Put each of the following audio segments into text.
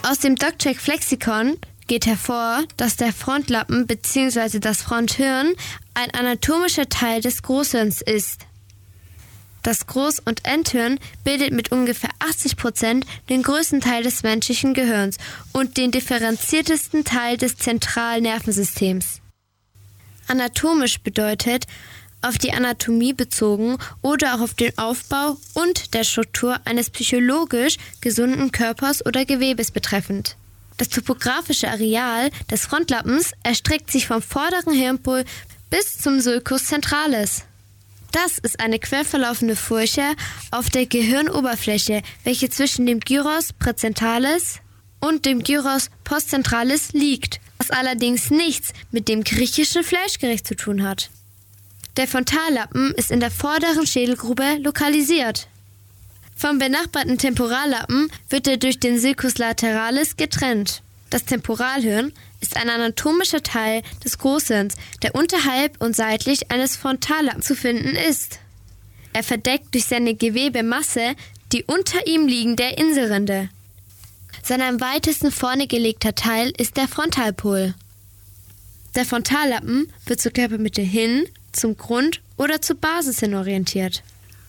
Aus dem DocCheck Flexikon geht hervor, dass der Frontlappen bzw. das Fronthirn ein anatomischer Teil des Großhirns ist. Das Groß- und Endhirn bildet mit ungefähr 80% den größten Teil des menschlichen Gehirns und den differenziertesten Teil des Zentralnervensystems. Anatomisch bedeutet auf die Anatomie bezogen oder auch auf den Aufbau und der Struktur eines psychologisch gesunden Körpers oder Gewebes betreffend. Das topografische Areal des Frontlappens erstreckt sich vom vorderen Hirnpol bis zum Sulcus centralis. Das ist eine quer verlaufende Furche auf der Gehirnoberfläche, welche zwischen dem Gyros praecentalis und dem Gyros postcentralis liegt, was allerdings nichts mit dem griechischen Fleischgericht zu tun hat. Der Frontallappen ist in der vorderen Schädelgrube lokalisiert. Vom benachbarten Temporallappen wird er durch den Sulcus lateralis getrennt. Das Temporalhirn ist ein anatomischer Teil des Großhirns, der unterhalb und seitlich eines Frontallappens zu finden ist. Er verdeckt durch seine Gewebemasse die unter ihm liegende Inselrinde. Sein am weitesten vorne gelegter Teil ist der Frontalpol. Der Frontallappen wird zur Körpermitte hin, zum Grund oder zur Basis hin orientiert.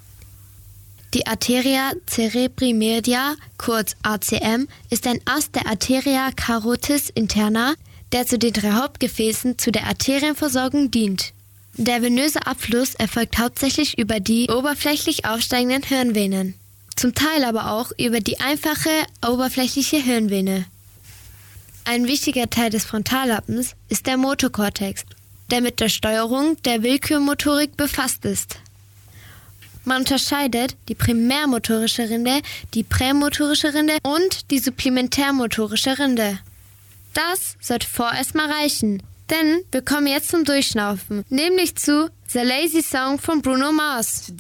Die Arteria cerebri media, kurz ACM, ist ein Ast der Arteria carotis interna, der zu den 3 Hauptgefäßen zu der Arterienversorgung dient. Der venöse Abfluss erfolgt hauptsächlich über die oberflächlich aufsteigenden Hirnvenen, zum Teil aber auch über die einfache oberflächliche Hirnvene. Ein wichtiger Teil des Frontallappens ist der Motokortex, der mit der Steuerung der Willkürmotorik befasst ist. Man unterscheidet die primärmotorische Rinde, die prämotorische Rinde und die supplementärmotorische Rinde. Das sollte vorerst mal reichen, denn wir kommen jetzt zum Durchschnaufen, nämlich zu The Lazy Song von Bruno Mars.